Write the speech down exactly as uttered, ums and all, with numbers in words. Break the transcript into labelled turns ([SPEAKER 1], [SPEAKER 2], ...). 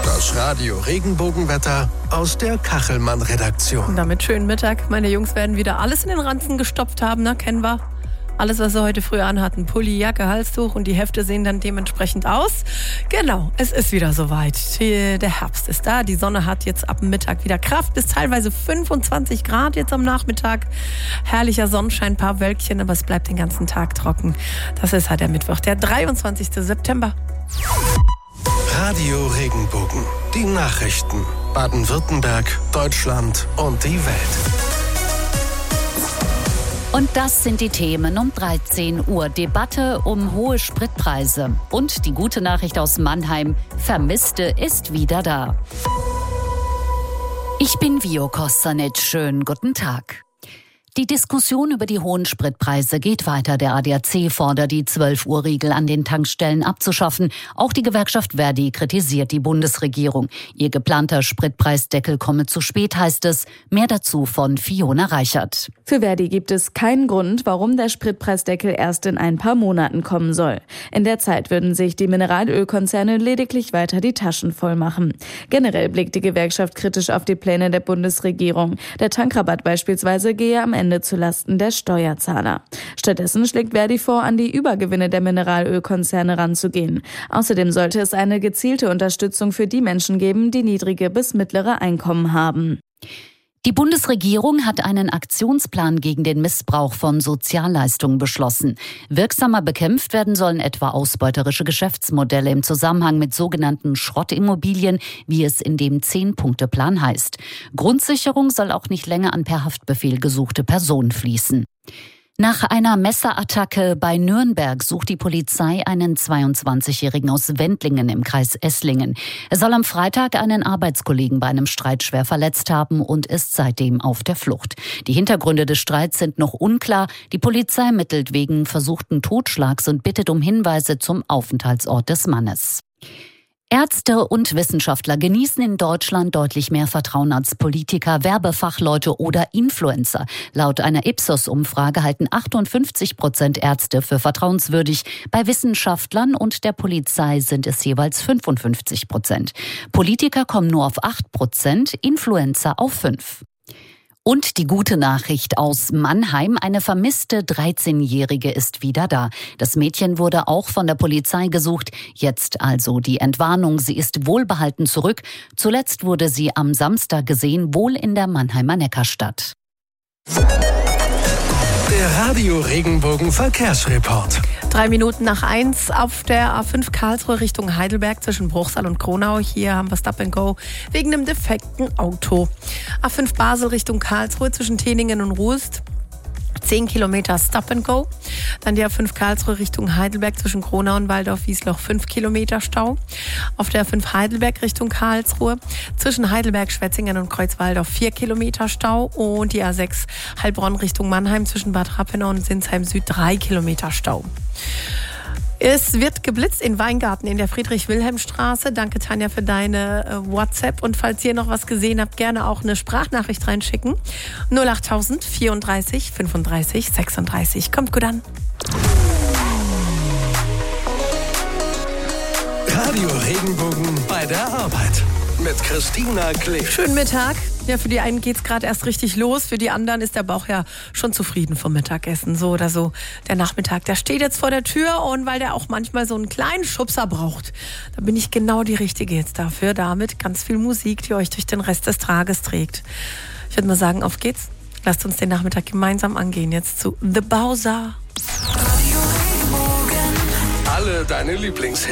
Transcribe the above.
[SPEAKER 1] Das Radio Regenbogenwetter aus der Kachelmann-Redaktion.
[SPEAKER 2] Und damit schönen Mittag. Meine Jungs werden wieder alles in den Ranzen gestopft haben, ne? Kennen wir. Alles, was sie heute früh anhatten. Pulli, Jacke, Halstuch und die Hefte sehen dann dementsprechend aus. Genau, es ist wieder soweit. Der Herbst ist da. Die Sonne hat jetzt ab dem Mittag wieder Kraft. Bis teilweise fünfundzwanzig Grad jetzt am Nachmittag. Herrlicher Sonnenschein, ein paar Wölkchen, aber es bleibt den ganzen Tag trocken. Das ist halt der Mittwoch, der dreiundzwanzigsten September.
[SPEAKER 1] Radio Regenbogen. Die Nachrichten. Baden-Württemberg, Deutschland und die Welt.
[SPEAKER 3] Und das sind die Themen um dreizehn Uhr. Debatte um hohe Spritpreise. Und die gute Nachricht aus Mannheim: Vermisste ist wieder da. Ich bin Vio Kostanic. Schönen guten Tag. Die Diskussion über die hohen Spritpreise geht weiter. Der A D A C fordert, die zwölf Uhr Regel an den Tankstellen abzuschaffen. Auch die Gewerkschaft Verdi kritisiert die Bundesregierung. Ihr geplanter Spritpreisdeckel komme zu spät, heißt es. Mehr dazu von Fiona Reichert.
[SPEAKER 4] Für Verdi gibt es keinen Grund, warum der Spritpreisdeckel erst in ein paar Monaten kommen soll. In der Zeit würden sich die Mineralölkonzerne lediglich weiter die Taschen voll machen. Generell blickt die Gewerkschaft kritisch auf die Pläne der Bundesregierung. Der Tankrabatt beispielsweise gehe am Ende zulasten der Steuerzahler. Stattdessen schlägt Verdi vor, an die Übergewinne der Mineralölkonzerne ranzugehen. Außerdem sollte es eine gezielte Unterstützung für die Menschen geben, die niedrige bis mittlere Einkommen haben.
[SPEAKER 3] Die Bundesregierung hat einen Aktionsplan gegen den Missbrauch von Sozialleistungen beschlossen. Wirksamer bekämpft werden sollen etwa ausbeuterische Geschäftsmodelle im Zusammenhang mit sogenannten Schrottimmobilien, wie es in dem Zehn-Punkte-Plan heißt. Grundsicherung soll auch nicht länger an per Haftbefehl gesuchte Personen fließen. Nach einer Messerattacke bei Nürnberg sucht die Polizei einen zweiundzwanzigjährigen aus Wendlingen im Kreis Esslingen. Er soll am Freitag einen Arbeitskollegen bei einem Streit schwer verletzt haben und ist seitdem auf der Flucht. Die Hintergründe des Streits sind noch unklar. Die Polizei ermittelt wegen versuchten Totschlags und bittet um Hinweise zum Aufenthaltsort des Mannes. Ärzte und Wissenschaftler genießen in Deutschland deutlich mehr Vertrauen als Politiker, Werbefachleute oder Influencer. Laut einer Ipsos-Umfrage halten achtundfünfzig Prozent Ärzte für vertrauenswürdig. Bei Wissenschaftlern und der Polizei sind es jeweils fünfundfünfzig Prozent. Politiker kommen nur auf acht Prozent, Influencer auf fünf. Und die gute Nachricht aus Mannheim: Eine vermisste dreizehnjährige ist wieder da. Das Mädchen wurde auch von der Polizei gesucht. Jetzt also die Entwarnung: Sie ist wohlbehalten zurück. Zuletzt wurde sie am Samstag gesehen, wohl in der Mannheimer Neckarstadt.
[SPEAKER 1] Der Radio Regenbogen Verkehrsreport.
[SPEAKER 2] Drei Minuten nach eins auf der A fünf Karlsruhe Richtung Heidelberg zwischen Bruchsal und Kronau. Hier haben wir Stop and Go wegen einem defekten Auto. A fünf Basel Richtung Karlsruhe zwischen Teningen und Ruest. zehn Kilometer Stop and Go. Dann die A fünf Karlsruhe Richtung Heidelberg zwischen Kronau und Waldorf-Wiesloch fünf Kilometer Stau. Auf der A fünf Heidelberg Richtung Karlsruhe zwischen Heidelberg, Schwetzingen und Kreuzwaldorf vier Kilometer Stau. Und die A sechs Heilbronn Richtung Mannheim zwischen Bad Rappenau und Sinsheim Süd drei Kilometer Stau. Es wird geblitzt in Weingarten in der Friedrich-Wilhelm-Straße. Danke, Tanja, für deine äh, WhatsApp. Und falls ihr noch was gesehen habt, gerne auch eine Sprachnachricht reinschicken. null achttausend vierunddreißig fünfunddreißig sechsunddreißig. Kommt gut an.
[SPEAKER 1] Radio Regenbogen bei der Arbeit. Mit Christina Klee.
[SPEAKER 2] Schönen Mittag. Ja, für die einen geht's gerade erst richtig los. Für die anderen ist der Bauch ja schon zufrieden vom Mittagessen. So oder so. Der Nachmittag, der steht jetzt vor der Tür, und weil der auch manchmal so einen kleinen Schubser braucht, da bin ich genau die Richtige jetzt dafür. Damit ganz viel Musik, die euch durch den Rest des Tages trägt. Ich würde mal sagen, auf geht's. Lasst uns den Nachmittag gemeinsam angehen. Jetzt zu The Bowser.
[SPEAKER 1] Alle deine Lieblingshits.